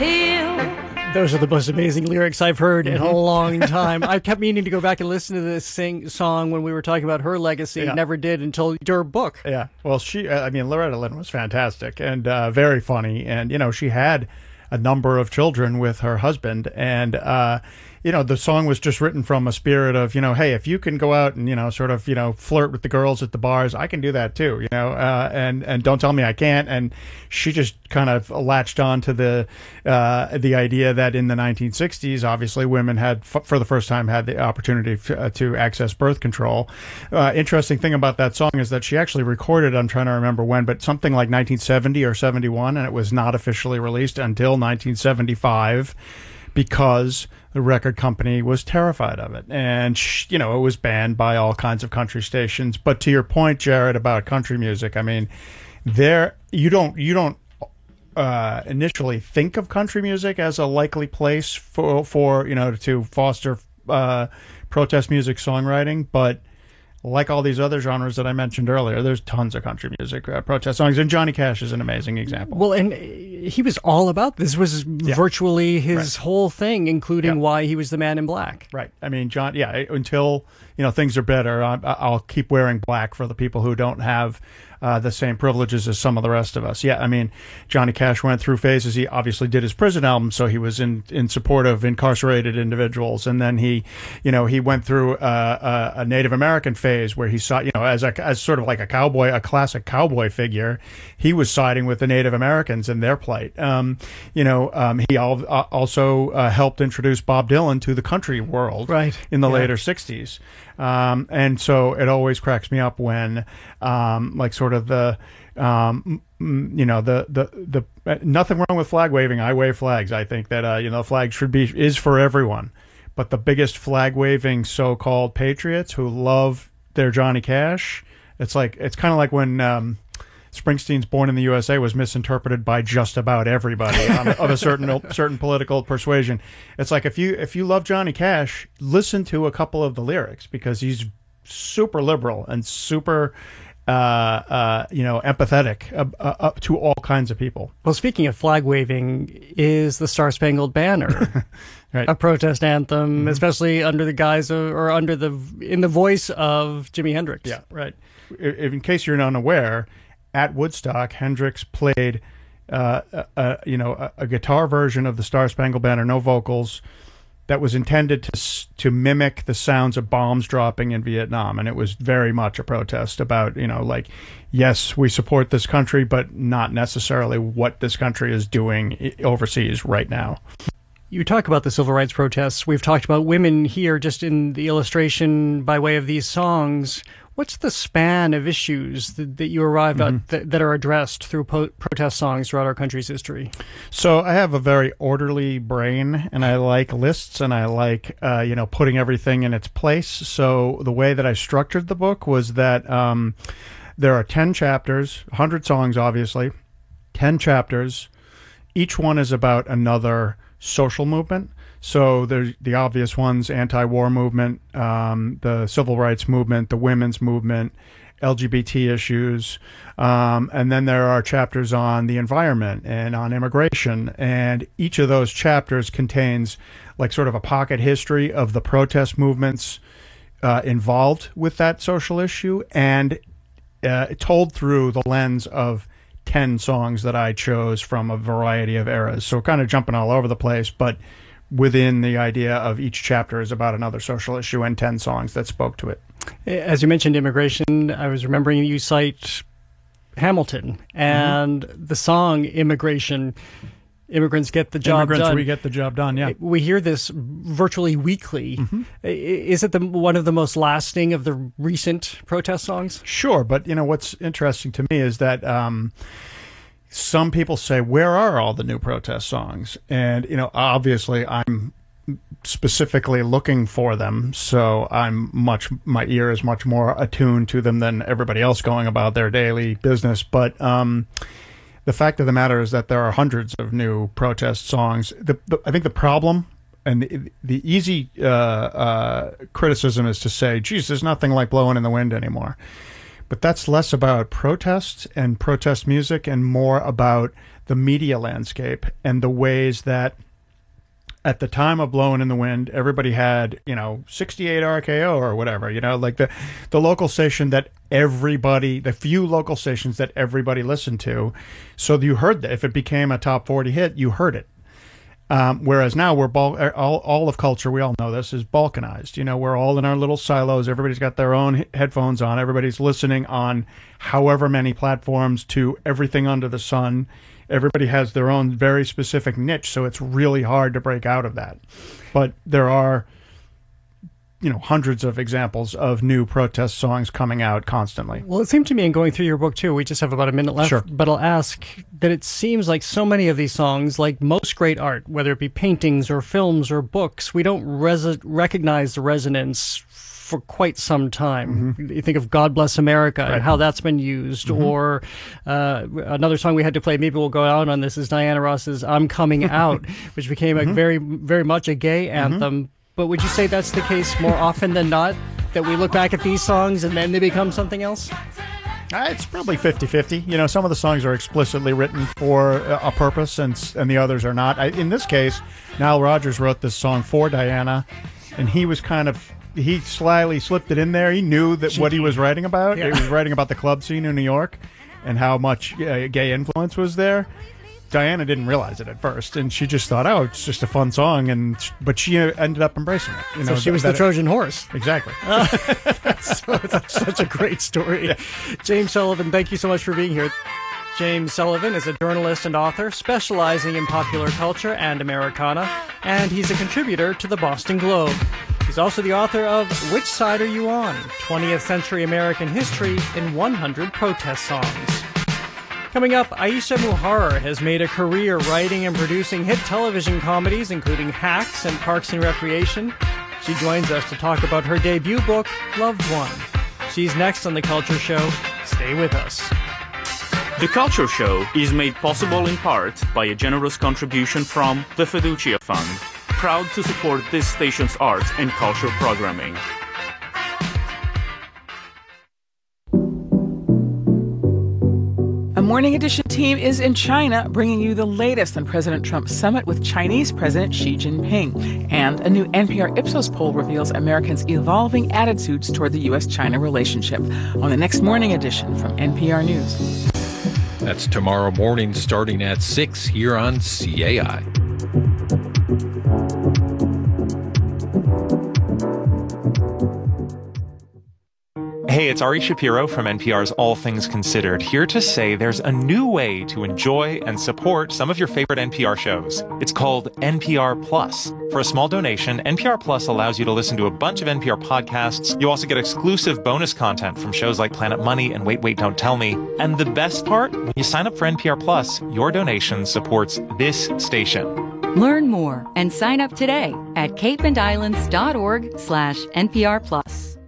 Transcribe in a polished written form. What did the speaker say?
hill. Those are the most amazing lyrics I've heard in a long time. I kept meaning to go back and listen to this song when we were talking about her legacy. Yeah. Never did until your book. Yeah. Well, Loretta Lynn was fantastic and very funny. And, she had a number of children with her husband. And, the song was just written from a spirit of, hey, if you can go out and, flirt with the girls at the bars, I can do that too, and don't tell me I can't. And she just kind of latched on to the idea that in the 1960s, obviously women had, for the first time, had the opportunity to access birth control. Interesting thing about that song is that she actually recorded, I'm trying to remember when, but something like 1970 or 71, and it was not officially released until 1975 because the record company was terrified of it. And, it was banned by all kinds of country stations. But to your point, Jared, about country music, you don't initially think of country music as a likely place for to foster protest music songwriting, but like all these other genres that I mentioned earlier, there's tons of country music protest songs, and Johnny Cash is an amazing example. Well, and he was all about this. Was virtually his whole thing, including why he was the Man in Black. Right. John. Yeah. Until things are better, I'll keep wearing black for the people who don't have the same privileges as some of the rest of us. Yeah, Johnny Cash went through phases. He obviously did his prison album, so he was in support of incarcerated individuals, and then he went through a Native American phase where he saw, as sort of like a cowboy, a classic cowboy figure, he was siding with the Native Americans and their plight. He also helped introduce Bob Dylan to the country world, in the later '60s. And so it always cracks me up when, the nothing wrong with flag waving. I wave flags. I think that, flag is for everyone. But the biggest flag waving so-called patriots who love their Johnny Cash, it's kind of like when, Springsteen's Born in the USA was misinterpreted by just about everybody of a certain political persuasion. It's like if you love Johnny Cash, listen to a couple of the lyrics because he's super liberal and super empathetic up to all kinds of people. Well, speaking of flag waving, is the Star Spangled Banner right. a protest anthem, especially under the guise of, or in the voice of Jimi Hendrix? Yeah, right. In case you're unaware, at Woodstock, Hendrix played a guitar version of the Star Spangled Banner, no vocals, that was intended to mimic the sounds of bombs dropping in Vietnam. And it was very much a protest about, yes, we support this country, but not necessarily what this country is doing overseas right now. You talk about the civil rights protests. We've talked about women here just in the illustration by way of these songs. What's the span of issues that you arrive at that are addressed through protest songs throughout our country's history? So I have a very orderly brain, and I like lists, and I like putting everything in its place. So the way that I structured the book was that there are 10 chapters, 100 songs, obviously, 10 chapters. Each one is about another social movement. So there's the obvious ones: anti-war movement, the civil rights movement, the women's movement, LGBT issues, and then there are chapters on the environment and on immigration. And each of those chapters contains sort of a pocket history of the protest movements involved with that social issue, and told through the lens of 10 songs that I chose from a variety of eras. So kind of jumping all over the place, but within the idea of each chapter is about another social issue and 10 songs that spoke to it. As you mentioned immigration, I was remembering you cite Hamilton and the song Immigration. Immigrants get the job done. We get the job done, yeah. We hear this virtually weekly. Is it one of the most lasting of the recent protest songs? Sure, but what's interesting to me is that some people say, where are all the new protest songs? And, obviously I'm specifically looking for them, so my ear is much more attuned to them than everybody else going about their daily business. But the fact of the matter is that there are hundreds of new protest songs. I think the problem and the easy criticism is to say, geez, there's nothing like Blowing in the Wind anymore. But that's less about protests and protest music and more about the media landscape and the ways that at the time of Blowin' in the Wind, everybody had, 68 RKO or whatever, like the local station that everybody, the few local stations that everybody listened to. So you heard that. If it became a top 40 hit, you heard it. Whereas now we're all of culture, we all know this, is balkanized. We're all in our little silos. Everybody's got their own headphones on. Everybody's listening on however many platforms to everything under the sun. Everybody has their own very specific niche, so it's really hard to break out of that. But there are, hundreds of examples of new protest songs coming out constantly. Well, it seemed to me in going through your book, too, we just have about a minute left, Sure. But I'll ask that it seems like so many of these songs, like most great art, whether it be paintings or films or books, we don't recognize the resonance for quite some time. You think of God Bless America and how that's been used, or another song we had to play, maybe we'll go out on this, is Diana Ross's I'm Coming Out, which became a very, very much a gay anthem. But would you say that's the case more often than not, that we look back at these songs and then they become something else? It's probably 50-50. Some of the songs are explicitly written for a purpose and the others are not. In this case, Nile Rodgers wrote this song for Diana, and he was he slyly slipped it in there. He knew that what he was writing about. Yeah. He was writing about the club scene in New York and how much gay influence was there. Diana didn't realize it at first, and she just thought, "Oh, it's just a fun song," but she ended up embracing it. So she was the Trojan horse. Exactly. That's such a great story. Yeah. James Sullivan, thank you so much for being here. James Sullivan is a journalist and author specializing in popular culture and Americana, and he's a contributor to the Boston Globe. He's also the author of Which Side Are You On? 20th Century American History in 100 Protest Songs. Coming up, Aisha Muharrar has made a career writing and producing hit television comedies, including Hacks and Parks and Recreation. She joins us to talk about her debut book, Loved One. She's next on The Culture Show. Stay with us. The Culture Show is made possible in part by a generous contribution from the Fiducia Fund, proud to support this station's art and culture programming. A Morning Edition team is in China, bringing you the latest on President Trump's summit with Chinese President Xi Jinping. And a new NPR Ipsos poll reveals Americans' evolving attitudes toward the U.S.-China relationship. On the next Morning Edition from NPR News. That's tomorrow morning starting at 6 here on CAI. Hey, it's Ari Shapiro from NPR's All Things Considered, here to say there's a new way to enjoy and support some of your favorite NPR shows. It's called NPR Plus. For a small donation, NPR Plus allows you to listen to a bunch of NPR podcasts. You also get exclusive bonus content from shows like Planet Money and Wait, Wait, Don't Tell Me. And the best part, when you sign up for NPR Plus, your donation supports this station. Learn more and sign up today at capeandislands.org/NPR Plus.